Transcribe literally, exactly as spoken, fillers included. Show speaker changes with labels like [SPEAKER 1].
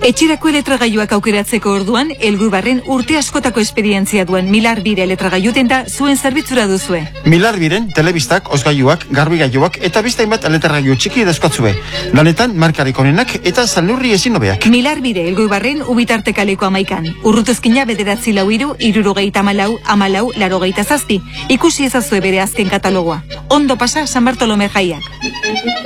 [SPEAKER 1] Etxerako eletragailuak aukeratzeko orduan, Elgurbarren urte askotako esperientzia duen Milar Bire eletragailuten da zuen zerbitzura duzue.
[SPEAKER 2] Milar Biren, telebistak, osgailuak, garbigailuak eta beste hainbat eletragailu txiki dauzkatzue. Lanetan markarik onenak eta salneurri ezin hobeak.
[SPEAKER 1] Milar Bire Elgurbarren ubitarte kaleko amaikan. Urrutuzkina bederatzi lau hiru, hirurogeita hamalau, hamalau, laurogeita zazpi. Ikusi ezazue bere azken katalogoa. Ondo pasa San Bartolome jaiak.